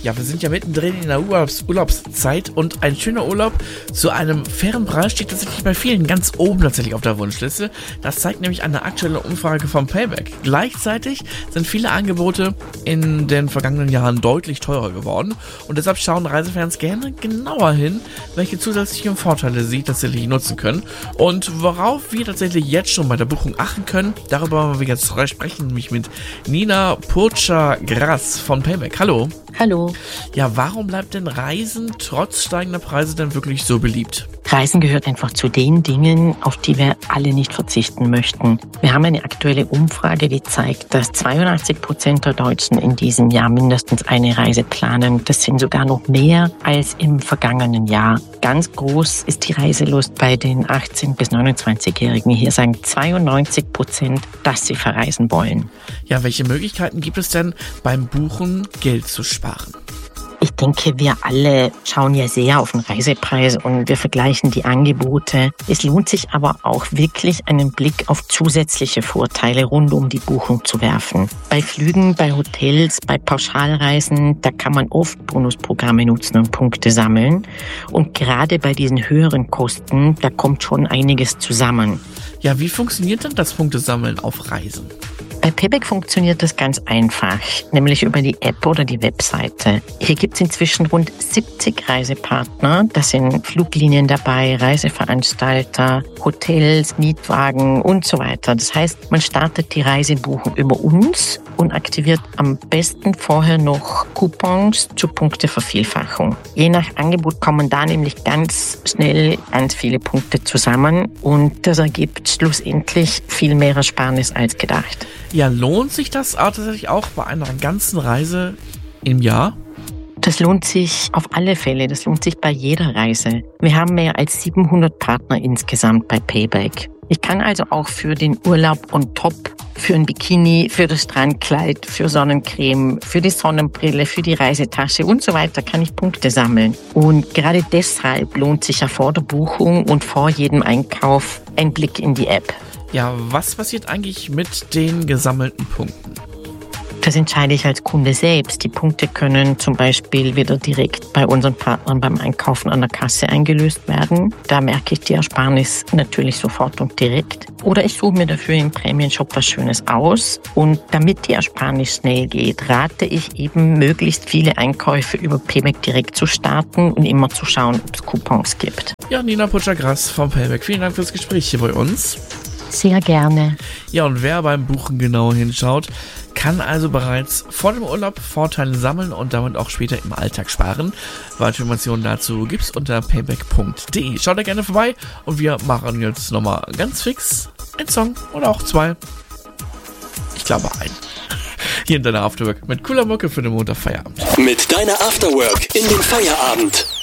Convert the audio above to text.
Ja, wir sind ja mittendrin in der Urlaubszeit und ein schöner Urlaub zu einem fairen Preis steht tatsächlich bei vielen ganz oben tatsächlich auf der Wunschliste. Das zeigt nämlich eine aktuelle Umfrage vom Payback. Gleichzeitig sind viele Angebote in den vergangenen Jahren deutlich teurer geworden und deshalb schauen Reisefans gerne genauer hin, welche zusätzlichen Vorteile sie tatsächlich nutzen können und worauf wir tatsächlich jetzt schon bei der Buchung achten können. Darüber wollen wir jetzt sprechen, nämlich mit Nina Purcher-Grass von Payback. Hallo. Hallo. Ja, warum bleibt denn Reisen trotz steigender Preise denn wirklich so beliebt? Reisen gehört einfach zu den Dingen, auf die wir alle nicht verzichten möchten. Wir haben eine aktuelle Umfrage, die zeigt, dass 82% der Deutschen in diesem Jahr mindestens eine Reise planen. Das sind sogar noch mehr als im vergangenen Jahr. Ganz groß ist die Reiselust bei den 18- bis 29-Jährigen. Hier sagen 92%, dass sie verreisen wollen. Ja, welche Möglichkeiten gibt es denn beim Buchen, Geld zu sparen? Ich denke, wir alle schauen ja sehr auf den Reisepreis und wir vergleichen die Angebote. Es lohnt sich aber auch wirklich, einen Blick auf zusätzliche Vorteile rund um die Buchung zu werfen. Bei Flügen, bei Hotels, bei Pauschalreisen, da kann man oft Bonusprogramme nutzen und Punkte sammeln. Und gerade bei diesen höheren Kosten, da kommt schon einiges zusammen. Ja, wie funktioniert denn das Punktesammeln auf Reisen? Bei Payback funktioniert das ganz einfach, nämlich über die App oder die Webseite. Hier gibt es inzwischen rund 70 Reisepartner. Da sind Fluglinien dabei, Reiseveranstalter, Hotels, Mietwagen und so weiter. Das heißt, man startet die Reisebuchung über uns und aktiviert am besten vorher noch Coupons zur Punktevervielfachung. Je nach Angebot kommen da nämlich ganz schnell ganz viele Punkte zusammen und das ergibt schlussendlich viel mehr Ersparnis als gedacht. Ja, lohnt sich das tatsächlich auch bei einer ganzen Reise im Jahr? Das lohnt sich auf alle Fälle, das lohnt sich bei jeder Reise. Wir haben mehr als 700 Partner insgesamt bei Payback. Ich kann also auch für den Urlaub on top, für ein Bikini, für das Strandkleid, für Sonnencreme, für die Sonnenbrille, für die Reisetasche und so weiter kann ich Punkte sammeln. Und gerade deshalb lohnt sich ja vor der Buchung und vor jedem Einkauf ein Blick in die App. Ja, was passiert eigentlich mit den gesammelten Punkten? Das entscheide ich als Kunde selbst. Die Punkte können zum Beispiel wieder direkt bei unseren Partnern beim Einkaufen an der Kasse eingelöst werden. Da merke ich die Ersparnis natürlich sofort und direkt. Oder ich suche mir dafür im Prämienshop was Schönes aus. Und damit die Ersparnis schnell geht, rate ich eben, möglichst viele Einkäufe über Payback direkt zu starten und immer zu schauen, ob es Coupons gibt. Ja, Nina Purcher-Grass vom Payback. Vielen Dank fürs Gespräch hier bei uns. Sehr gerne. Ja, und wer beim Buchen genau hinschaut, kann also bereits vor dem Urlaub Vorteile sammeln und damit auch später im Alltag sparen. Weitere Informationen dazu gibt's unter payback.de. Schaut da gerne vorbei und wir machen jetzt nochmal ganz fix einen Song oder auch zwei. Ich glaube einen. Hier in deiner Afterwork mit cooler Mucke für den Montagfeierabend. Mit deiner Afterwork in den Feierabend.